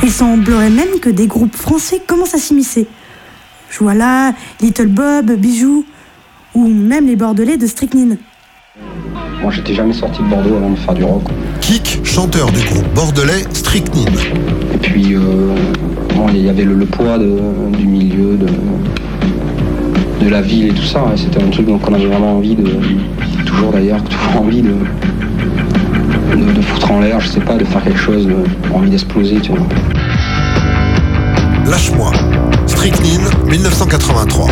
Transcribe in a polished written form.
Il semblerait même que des groupes français commencent à s'immiscer. Je vois là Little Bob, Bijou, ou même les Bordelais de Strychnine. Moi, j'étais jamais sorti de Bordeaux avant de faire du rock. Kik, chanteur du groupe bordelais Strychnine. Et puis, il y avait le poids du milieu, de la ville et tout ça. Et c'était un truc qu'on avait vraiment envie toujours envie de foutre en l'air, je sais pas, de faire quelque chose, envie d'exploser, tu vois. Lâche-moi. Strychnine, 1983.